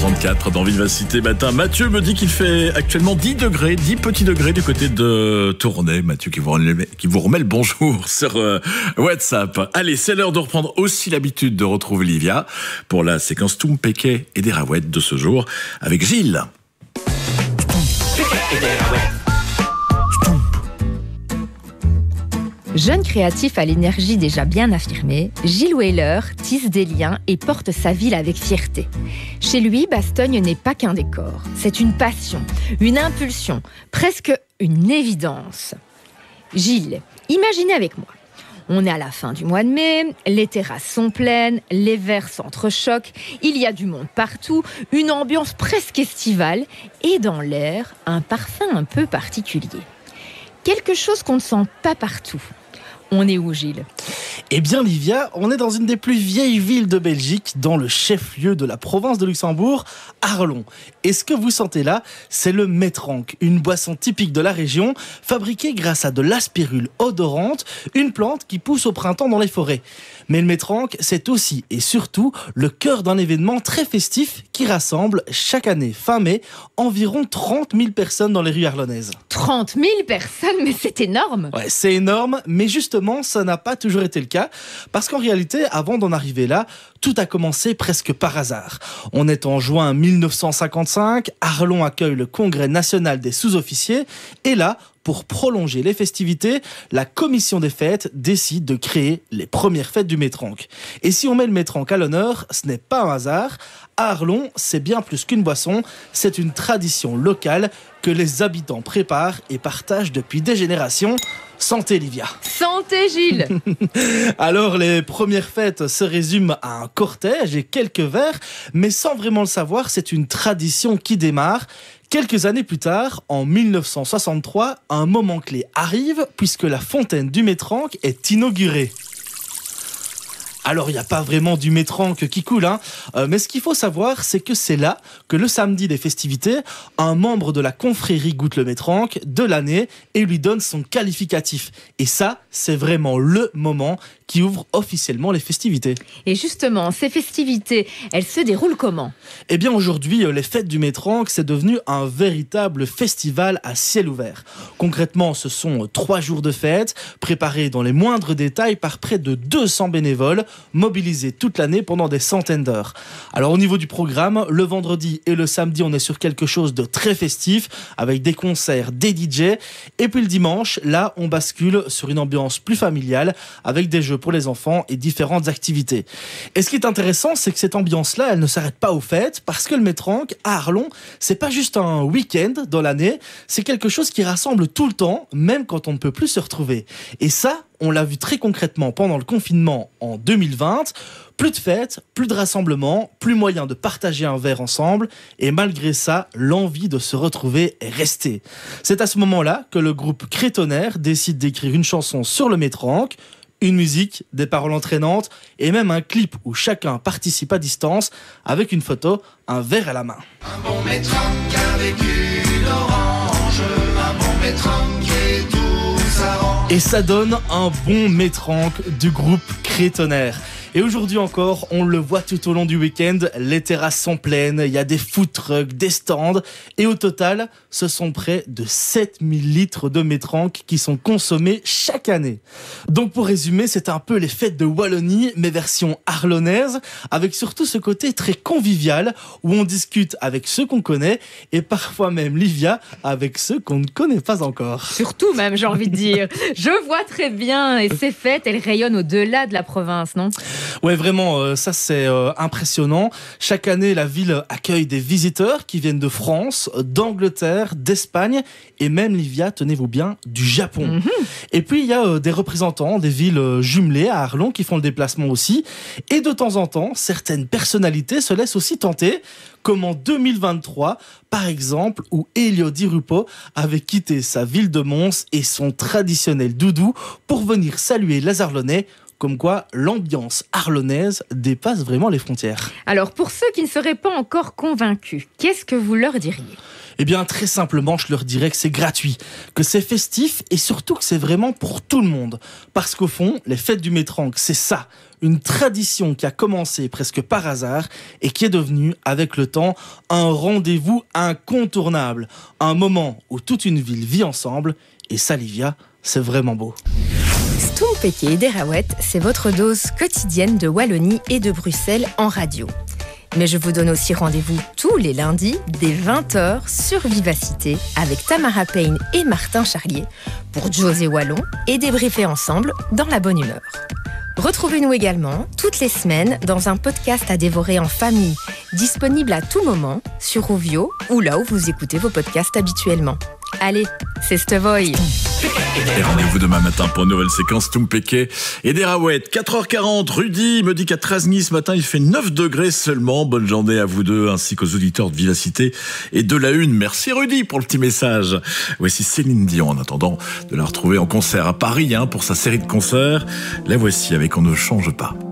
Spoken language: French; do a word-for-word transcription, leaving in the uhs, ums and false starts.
trente-quatre dans Vivacité Matin. Mathieu me dit qu'il fait actuellement dix degrés, dix petits degrés du côté de Tournai. Mathieu qui vous remet, qui vous remet le bonjour sur euh, WhatsApp. Allez, c'est l'heure de reprendre aussi l'habitude de retrouver Livia pour la séquence Toum Péquet et des Raouettes de ce jour avec Gilles. Jeune créatif à l'énergie déjà bien affirmée, Gilles Wheeler tisse des liens et porte sa ville avec fierté. Chez lui, Bastogne n'est pas qu'un décor. C'est une passion, une impulsion, presque une évidence. Gilles, imaginez avec moi. On est à la fin du mois de mai, les terrasses sont pleines, les verres s'entrechoquent, il y a du monde partout, une ambiance presque estivale et dans l'air, un parfum un peu particulier. Quelque chose qu'on ne sent pas partout. On est où, Gilles ? Eh bien, Livia, on est dans une des plus vieilles villes de Belgique, dans le chef-lieu de la province de Luxembourg, Arlon. Et ce que vous sentez là, c'est le métrank, une boisson typique de la région, fabriquée grâce à de l'aspirule odorante, une plante qui pousse au printemps dans les forêts. Mais le métrank, c'est aussi et surtout le cœur d'un événement très festif qui rassemble chaque année, fin mai, environ trente mille personnes dans les rues arlonnaises. trente mille personnes, mais c'est énorme ! Ouais, c'est énorme, mais justement, ça n'a pas toujours été le cas, parce qu'en réalité, avant d'en arriver là, tout a commencé presque par hasard. On est en juin mille neuf cent cinquante-cinq, Arlon accueille le Congrès national des sous-officiers, et là, pour prolonger les festivités, la commission des fêtes décide de créer les premières fêtes du métrank. Et si on met le métrank à l'honneur, ce n'est pas un hasard. À Arlon, c'est bien plus qu'une boisson, c'est une tradition locale que les habitants préparent et partagent depuis des générations. Santé, Livia. Santé, Gilles. Alors, les premières fêtes se résument à un cortège et quelques verres, mais sans vraiment le savoir, c'est une tradition qui démarre. Quelques années plus tard, en mille neuf cent soixante-trois, un moment clé arrive puisque la fontaine du métrank est inaugurée. Alors, il n'y a pas vraiment du métrank qui coule, hein. Euh, mais ce qu'il faut savoir, c'est que c'est là que le samedi des festivités, un membre de la confrérie goûte le métrank de l'année et lui donne son qualificatif. Et ça, c'est vraiment le moment qui ouvre officiellement les festivités. Et justement, ces festivités, elles se déroulent comment ? Eh bien, aujourd'hui, les fêtes du métrank, c'est devenu un véritable festival à ciel ouvert. Concrètement, ce sont trois jours de fête, préparés dans les moindres détails par près de deux cents bénévoles, mobilisés toute l'année pendant des centaines d'heures. Alors, au niveau du programme, le vendredi et le samedi, on est sur quelque chose de très festif, avec des concerts, des D J. Et puis le dimanche, là, on bascule sur une ambiance plus familiale, avec des jeux pour les enfants et différentes activités. Et ce qui est intéressant, c'est que cette ambiance-là, elle ne s'arrête pas aux fêtes, parce que le métrank à Arlon, c'est pas juste un week-end dans l'année, c'est quelque chose qui rassemble tout le temps, même quand on ne peut plus se retrouver. Et ça, on l'a vu très concrètement pendant le confinement en deux mille vingt. Plus de fêtes, plus de rassemblements, plus moyen de partager un verre ensemble. Et malgré ça, l'envie de se retrouver est restée. C'est à ce moment-là que le groupe Crétonnaire décide d'écrire une chanson sur le métrank, une musique, des paroles entraînantes et même un clip où chacun participe à distance avec une photo, un verre à la main. Un bon métrank avec une orange, un bon métrank et tout s'arrange. Et ça donne un bon métrank du groupe Crétonnaire. Et aujourd'hui encore, on le voit tout au long du week-end, les terrasses sont pleines, il y a des food trucks, des stands, et au total, ce sont près de sept mille litres de métrank qui sont consommés chaque année. Donc pour résumer, c'est un peu les fêtes de Wallonie, mais version arlonnaise, avec surtout ce côté très convivial, où on discute avec ceux qu'on connaît, et parfois même, Livia, avec ceux qu'on ne connaît pas encore. Surtout même, j'ai envie de dire. Je vois très bien, et ces fêtes, elles rayonnent au-delà de la province, non ? Ouais, vraiment, euh, ça c'est euh, impressionnant. Chaque année, la ville accueille des visiteurs qui viennent de France, d'Angleterre, d'Espagne et même, Livia, tenez-vous bien, du Japon. Mm-hmm. Et puis, il y a euh, des représentants des villes euh, jumelées à Arlon qui font le déplacement aussi. Et de temps en temps, certaines personnalités se laissent aussi tenter, comme en deux mille vingt-trois, par exemple, où Elio Di Rupo avait quitté sa ville de Mons et son traditionnel doudou pour venir saluer les Arlonnais. Comme quoi, l'ambiance arlonnaise dépasse vraiment les frontières. Alors, pour ceux qui ne seraient pas encore convaincus, qu'est-ce que vous leur diriez ? Eh bien, très simplement, je leur dirais que c'est gratuit, que c'est festif et surtout que c'est vraiment pour tout le monde. Parce qu'au fond, les fêtes du Métranque, c'est ça, une tradition qui a commencé presque par hasard et qui est devenue, avec le temps, un rendez-vous incontournable. Un moment où toute une ville vit ensemble. Et ça, Livia, c'est vraiment beau. Stompeke et Derawet, c'est votre dose quotidienne de Wallonie et de Bruxelles en radio. Mais je vous donne aussi rendez-vous tous les lundis dès vingt heures sur Vivacité avec Tamara Payne et Martin Charlier pour José Wallon et débriefer ensemble dans la bonne humeur. Retrouvez-nous également toutes les semaines dans un podcast à dévorer en famille, disponible à tout moment sur Rovio ou là où vous écoutez vos podcasts habituellement. Allez, c'est Stevoy. Et rendez-vous demain matin pour une nouvelle séquence Stompeke et Derawet. quatre heures quarante, Rudy me dit qu'à Trasny ce matin, il fait neuf degrés seulement. Bonne journée à vous deux ainsi qu'aux auditeurs de Vivacité et de la Une. Merci Rudy pour le petit message. Voici Céline Dion en attendant de la retrouver en concert à Paris hein, pour sa série de concerts. La voici avec On ne change pas.